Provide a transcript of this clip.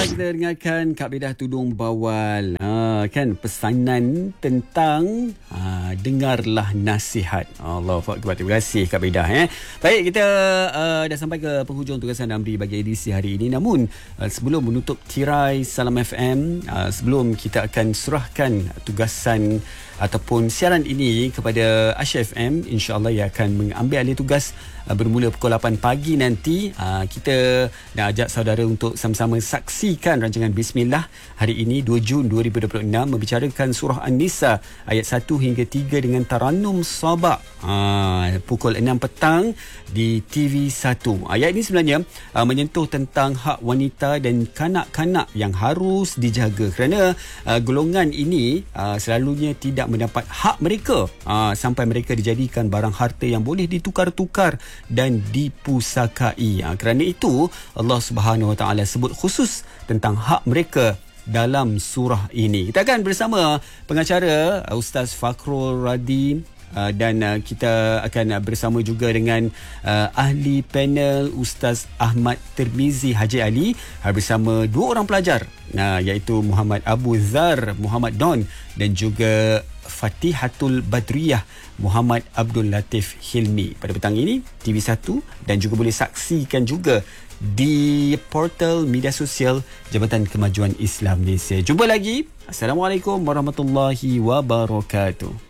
kita dengarkan Kak Bedah Tudung Bawal. Kan pesanan tentang dengarlah nasihat. Allahuakbar. Terima kasih Kak Bedah. Baik, kita dah sampai ke penghujung tugasan Amri bagi edisi hari ini. Namun sebelum menutup tirai Salam FM, sebelum kita akan serahkan tugasan ataupun siaran ini kepada Asya FM, insya-Allah ia akan mengambil alih tugas bermula pukul 8 pagi nanti. Kita nak ajak saudara untuk sama-sama saksikan rancangan Bismillah hari ini 2 Jun 2026 membicarakan surah An-Nisa ayat 1 hingga 3 dengan Tarannum Sabak pukul 6 petang di TV1. Ayat ini sebenarnya menyentuh tentang hak wanita dan kanak-kanak yang harus dijaga kerana golongan ini selalunya tidak mendapat hak mereka sampai mereka dijadikan barang harta yang boleh ditukar-tukar dan dipusakai. Kerana itu Allah Subhanahu Wa Taala sebut khusus tentang hak mereka dalam surah ini. Kita akan bersama pengacara Ustaz Fakhrul Radi dan kita akan bersama juga dengan ahli panel Ustaz Ahmad Tirmizi Haji Ali bersama dua orang pelajar iaitu Muhammad Abu Zar Muhammad Don dan juga Fatihatul Badriyah Muhammad Abdul Latif Hilmi. Pada petang ini TV1 dan juga boleh saksikan juga di portal media sosial Jabatan Kemajuan Islam Malaysia. Jumpa lagi. Assalamualaikum warahmatullahi wabarakatuh.